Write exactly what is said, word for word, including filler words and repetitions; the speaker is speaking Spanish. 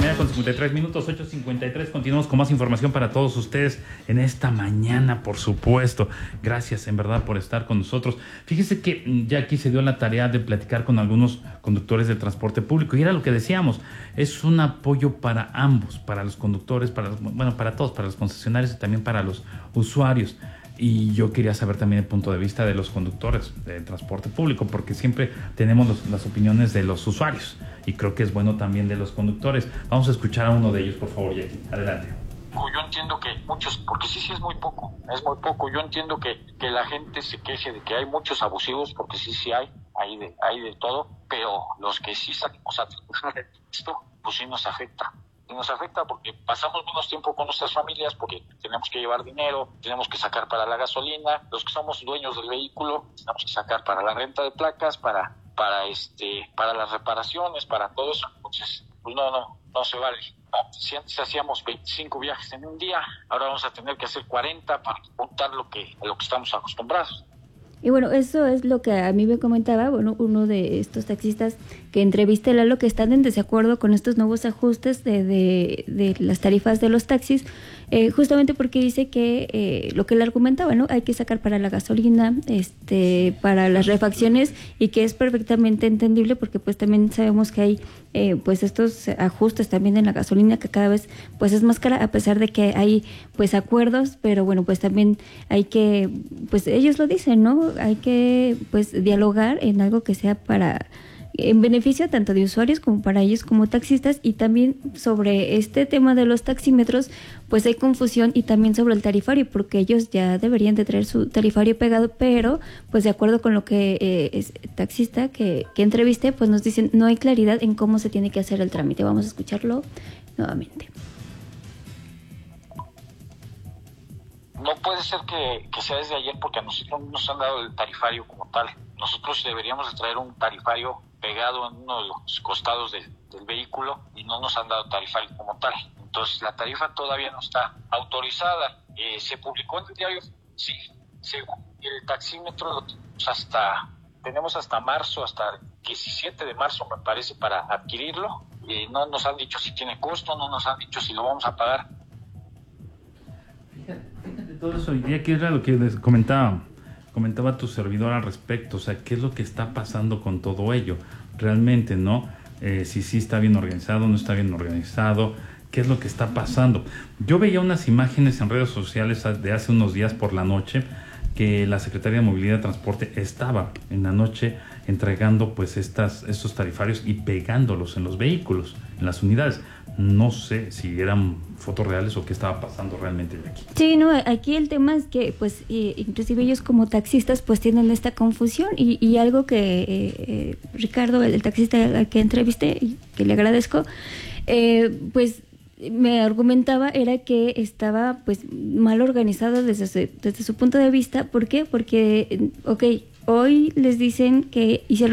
mañana con cincuenta y tres minutos, ocho cincuenta y tres. Continuamos con más información para todos ustedes en esta mañana, por supuesto. Gracias, en verdad, por estar con nosotros. Fíjese que ya aquí se dio la tarea de platicar con algunos conductores del transporte público. Y era lo que decíamos, es un apoyo para ambos, para los conductores, para los, bueno, para todos, para los concesionarios y también para los usuarios. Y yo quería saber también el punto de vista de los conductores del transporte público, porque siempre tenemos los, las opiniones de los usuarios y creo que es bueno también de los conductores. Vamos a escuchar a uno de ellos, por favor, Jackie. Adelante. Yo entiendo que muchos, porque sí, sí es muy poco, es muy poco. Yo entiendo que, que la gente se queje de que hay muchos abusivos, porque sí, sí hay, hay de, hay de todo, pero los que sí salimos a trabajar esto, pues sí nos afecta. Y nos afecta porque pasamos menos tiempo con nuestras familias, porque tenemos que llevar dinero, tenemos que sacar para la gasolina, los que somos dueños del vehículo, tenemos que sacar para la renta de placas, para, para este, para las reparaciones, para todo eso. Entonces, pues no, no, no se vale. Si antes hacíamos veinticinco viajes en un día, ahora vamos a tener que hacer cuarenta para juntar lo que, a lo que estamos acostumbrados. Y bueno, eso es lo que a mí me comentaba, bueno, uno de estos taxistas que entrevisté, Lalo, que están en desacuerdo con estos nuevos ajustes de, de, de las tarifas de los taxis, eh, justamente porque dice que eh, lo que él argumentaba, ¿no? Hay que sacar para la gasolina, este, para las refacciones, y que es perfectamente entendible porque pues también sabemos que hay eh, pues estos ajustes también en la gasolina, que cada vez pues es más cara, a pesar de que hay pues acuerdos, pero bueno, pues también hay que, pues ellos lo dicen, ¿no? Hay que pues dialogar en algo que sea para en beneficio tanto de usuarios como para ellos como taxistas. Y también sobre este tema de los taxímetros pues hay confusión, y también sobre el tarifario, porque ellos ya deberían de traer su tarifario pegado, pero pues de acuerdo con lo que eh, es taxista que, que entrevisté, pues nos dicen no hay claridad en cómo se tiene que hacer el trámite. Vamos a escucharlo nuevamente. No puede ser que, que sea desde ayer, porque a nosotros no nos han dado el tarifario como tal. Nosotros deberíamos de traer un tarifario pegado en uno de los costados de, del vehículo, y no nos han dado tarifario como tal. Entonces la tarifa todavía no está autorizada. Eh, se publicó en el diario, sí, según el taxímetro lo tenemos hasta, tenemos hasta marzo, hasta el diecisiete de marzo me parece, para adquirirlo. Eh, no nos han dicho si tiene costo, no nos han dicho si lo vamos a pagar. Todo eso, y aquí era lo que les comentaba, comentaba tu servidor al respecto, o sea, qué es lo que está pasando con todo ello, realmente, ¿no? Eh, si sí está bien organizado, no está bien organizado, qué es lo que está pasando. Yo veía unas imágenes en redes sociales de hace unos días por la noche, que la Secretaría de Movilidad y Transporte estaba en la noche entregando pues estas, estos tarifarios y pegándolos en los vehículos, en las unidades. No sé si eran fotos reales o qué estaba pasando realmente aquí. Sí, no, aquí el tema es que pues eh, inclusive ellos como taxistas pues tienen esta confusión, y, y algo que eh, eh, Ricardo, el, el taxista al que entrevisté y que le agradezco, eh, pues me argumentaba era que estaba pues mal organizado desde su, desde su punto de vista. ¿Por qué? Porque, ok, hoy les dicen que hicieron